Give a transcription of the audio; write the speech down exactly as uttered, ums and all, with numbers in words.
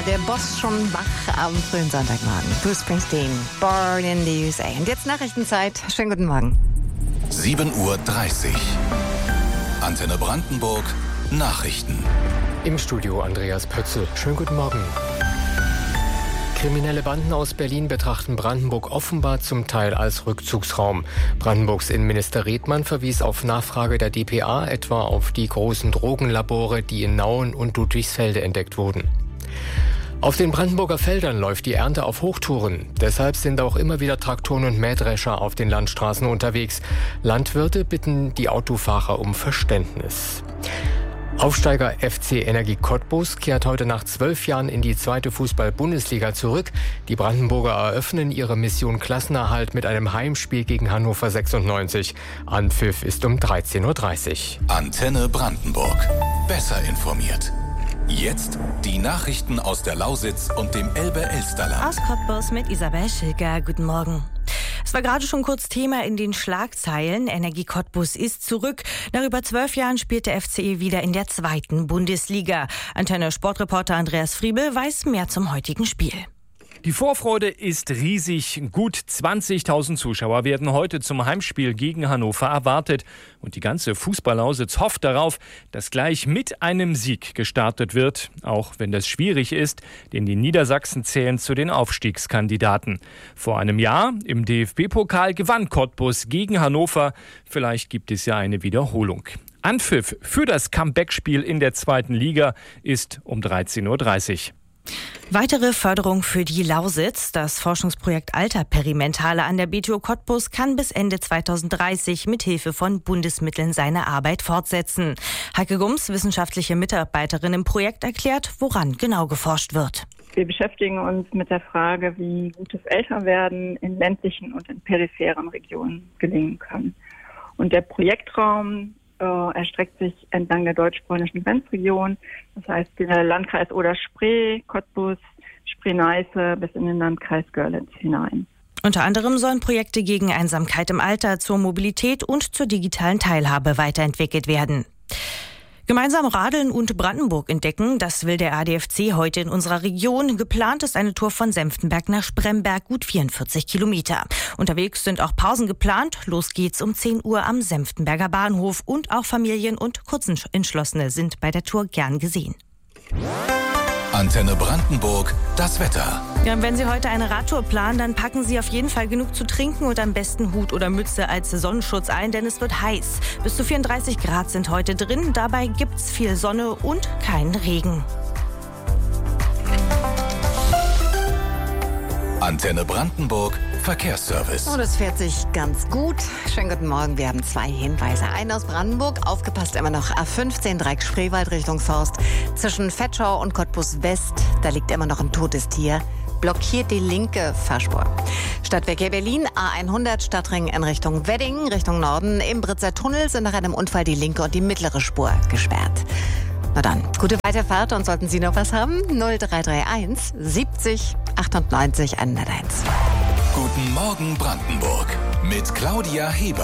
der Boss schon wach am frühen Sonntagmorgen. Bruce Springsteen, Born in the U S A. Und jetzt Nachrichtenzeit. Schönen guten Morgen. sieben Uhr dreißig. Antenne Brandenburg. Nachrichten. Im Studio Andreas Pötzl. Schönen guten Morgen. Kriminelle Banden aus Berlin betrachten Brandenburg offenbar zum Teil als Rückzugsraum. Brandenburgs Innenminister Redmann verwies auf Nachfrage der d p a etwa auf die großen Drogenlabore, die in Nauen und Ludwigsfelde entdeckt wurden. Auf den Brandenburger Feldern läuft die Ernte auf Hochtouren. Deshalb sind auch immer wieder Traktoren und Mähdrescher auf den Landstraßen unterwegs. Landwirte bitten die Autofahrer um Verständnis. Aufsteiger F C Energie Cottbus kehrt heute nach zwölf Jahren in die zweite Fußball-Bundesliga zurück. Die Brandenburger eröffnen ihre Mission Klassenerhalt mit einem Heimspiel gegen Hannover sechsundneunzig. Anpfiff ist um dreizehn Uhr dreißig. Antenne Brandenburg. Besser informiert. Jetzt die Nachrichten aus der Lausitz und dem Elbe-Elsterland. Aus Cottbus mit Isabel Schilker. Guten Morgen. Es war gerade schon kurz Thema in den Schlagzeilen. Energie Cottbus ist zurück. Nach über zwölf Jahren spielt der F C E wieder in der zweiten Bundesliga. Antenne Sportreporter Andreas Friebel weiß mehr zum heutigen Spiel. Die Vorfreude ist riesig. Gut zwanzigtausend Zuschauer werden heute zum Heimspiel gegen Hannover erwartet. Und die ganze Fußball-Lausitz hofft darauf, dass gleich mit einem Sieg gestartet wird. Auch wenn das schwierig ist, denn die Niedersachsen zählen zu den Aufstiegskandidaten. Vor einem Jahr im D F B-Pokal gewann Cottbus gegen Hannover. Vielleicht gibt es ja eine Wiederholung. Anpfiff für das Comeback-Spiel in der zweiten Liga ist um dreizehn Uhr dreißig. Weitere Förderung für die Lausitz. Das Forschungsprojekt Alterperimentale an der B T O Cottbus kann bis Ende zweitausenddreißig mit Hilfe von Bundesmitteln seine Arbeit fortsetzen. Heike Gums, wissenschaftliche Mitarbeiterin im Projekt, erklärt, woran genau geforscht wird. Wir beschäftigen uns mit der Frage, wie gutes Älterwerden in ländlichen und in peripheren Regionen gelingen kann. Und der Projektraum erstreckt sich entlang der deutsch-polnischen Grenzregion. Das heißt, der Landkreis Oder-Spree, Cottbus, Spree-Neiße bis in den Landkreis Görlitz hinein. Unter anderem sollen Projekte gegen Einsamkeit im Alter, zur Mobilität und zur digitalen Teilhabe weiterentwickelt werden. Gemeinsam radeln und Brandenburg entdecken, das will der A D F C heute in unserer Region. Geplant ist eine Tour von Senftenberg nach Spremberg, gut vierundvierzig Kilometer. Unterwegs sind auch Pausen geplant. Los geht's um zehn Uhr am Senftenberger Bahnhof. Und auch Familien und Kurzentschlossene sind bei der Tour gern gesehen. Antenne Brandenburg, das Wetter. Ja, und wenn Sie heute eine Radtour planen, dann packen Sie auf jeden Fall genug zu trinken und am besten Hut oder Mütze als Sonnenschutz ein, denn es wird heiß. Bis zu vierunddreißig Grad sind heute drin. Dabei gibt's viel Sonne und keinen Regen. Antenne Brandenburg, Verkehrsservice. Und es fährt sich ganz gut. Schönen guten Morgen. Wir haben zwei Hinweise. Einen aus Brandenburg. Aufgepasst immer noch A fünfzehn Dreieck Spreewald Richtung Forst. Zwischen Vetschau und Cottbus West. Da liegt immer noch ein totes Tier. Blockiert die linke Fahrspur. Stadtverkehr Berlin, A hundert Stadtring in Richtung Wedding, Richtung Norden. Im Britzer Tunnel sind nach einem Unfall die linke und die mittlere Spur gesperrt. Na dann, gute Weiterfahrt und sollten Sie noch was haben? null drei drei eins siebzig achtundneunzig hunderteins. Guten Morgen Brandenburg mit Claudia Heber.